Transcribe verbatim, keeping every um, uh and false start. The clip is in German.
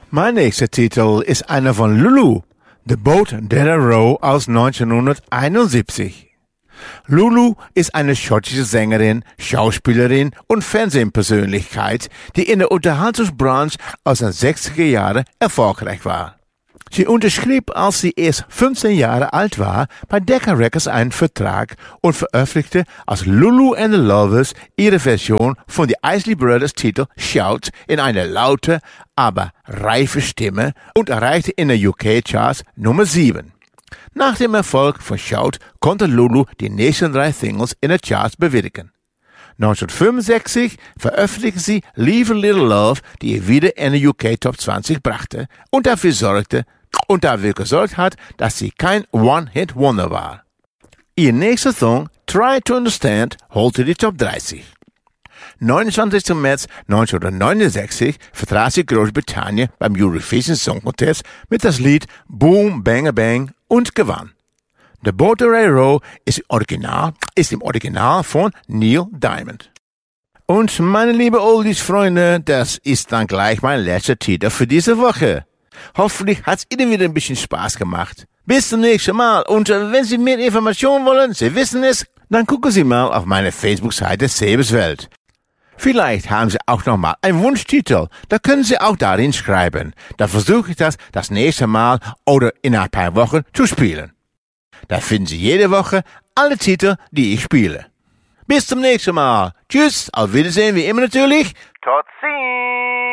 Mein nächster Titel ist einer von Lulu, The Boat That I Row aus neunzehnhunderteinundsiebzig. Lulu ist eine schottische Sängerin, Schauspielerin und Fernsehpersönlichkeit, die in der Unterhaltungsbranche aus den sechziger Jahren erfolgreich war. Sie unterschrieb, als sie erst fünfzehn Jahre alt war, bei Decca Records einen Vertrag und veröffentlichte als Lulu and the Lovers ihre Version von The Isley Brothers Titel Shout in einer laute, aber reife Stimme und erreichte in den U K-Charts Nummer sieben. Nach dem Erfolg von Shout konnte Lulu die nächsten drei Singles in den Charts bewirken. neunzehnhundertfünfundsechzig veröffentlichte sie Leave a Little Love, die ihr wieder in den U K Top zwanzig brachte und dafür sorgte, und dafür gesorgt hat, dass sie kein One-Hit-Wonder war. Ihr nächster Song, Try to Understand, holte die Top dreißig. neunundzwanzigsten März neunzehnhundertneunundsechzig vertrat sie Großbritannien beim Eurovision Song Contest mit das Lied Boom Bang Bang und gewann. The Boat That I Row ist im Original, ist im Original von Neil Diamond. Und meine liebe Oldies-Freunde, das ist dann gleich mein letzter Titel für diese Woche. Hoffentlich hat's Ihnen wieder ein bisschen Spaß gemacht. Bis zum nächsten Mal. Und äh, wenn Sie mehr Informationen wollen, Sie wissen es, dann gucken Sie mal auf meine Facebook-Seite Sebeswelt. Vielleicht haben Sie auch noch mal einen Wunschtitel. Da können Sie auch darin schreiben. Da versuche ich das das nächste Mal oder in ein paar Wochen zu spielen. Da finden Sie jede Woche alle Titel, die ich spiele. Bis zum nächsten Mal. Tschüss, auf Wiedersehen wie immer natürlich. Tot